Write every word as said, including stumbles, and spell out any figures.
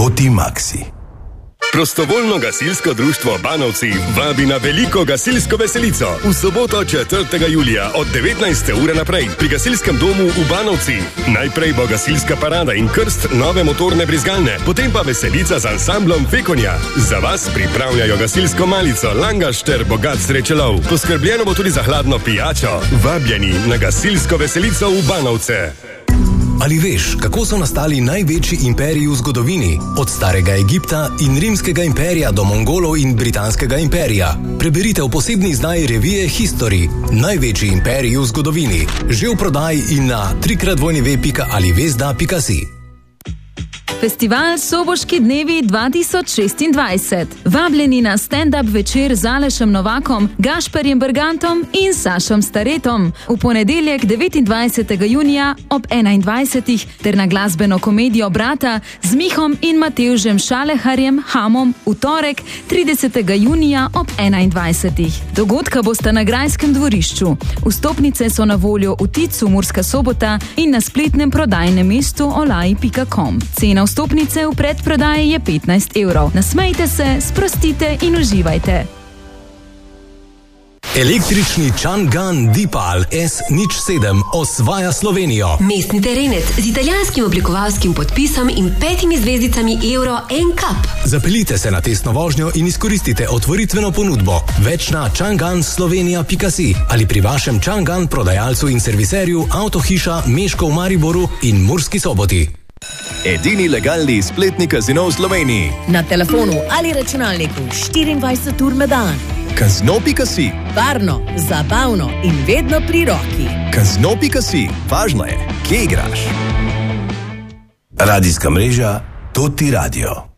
Otimaxi. Prostovoljno gasilsko društvo Banovci vabi na veliko gasilsko veselico v soboto četrtega julija od devetnajste ure naprej pri gasilskem domu v Banovci. Najprej bo gasilska parada in krst nove motorne brizgalne, potem pa veselica z ansamblom Fekonja. Za vas pripravljajo gasilsko malico Langašter Bogat Srečelov. Poskrbljeno bo tudi za hladno pijačo. Vabljeni na gasilsko veselico v Banovce. Ali veš, kako so nastali največji imperiji v zgodovini? Od starega Egipta in rimskega imperija do Mongolov in britanskega imperija. Preberite v posebni izdaji revije History. Največji imperiji v zgodovini. Že v prodaji in na trikrat w pika alivezda pika si. Festival Soboški dnevi dva tisoč šestindvajset. Vabljeni na stand-up večer z Alešem Novakom, Gašperjem Bergantom in Sašom Staretom. V ponedeljek devetindvajsetega junija ob enaindvajsetih ter na glasbeno komedijo Brata z Mihom in Matevžem Šaleharjem Hamom v torek tridesetega junija ob enaindvajsetih. Dogodka bosta na Grajskem dvorišču. Vstopnice so na voljo v Ticu Murska Sobota in na spletnem prodajnem mestu olaj pika com. Cena vstopnice v predprodaji je petnajst evrov. Nasmejte se, sprostite in uživajte. Električni Changan Deepal S nič sedem osvaja Slovenijo. Mestni terenec z italijanskim oblikovalskim podpisom in petimi zvezdicami Euro N C A P. Zapeljite se na testno vožnjo in izkoristite otvoritveno ponudbo. Več na changan slovenija pika si ali pri vašem Changan prodajalcu in serviserju Avtohiša Meško v Mariboru in Murski Soboti. Edini legalni spletni kazino v Sloveniji. Na telefonu ali računalniku štiriindvajset ur na dan. Kazino pika si. Varno, zabavno in vedno pri roki. Kazino pika si. Važno je, kje igraš. Radijska mreža Toti Radio.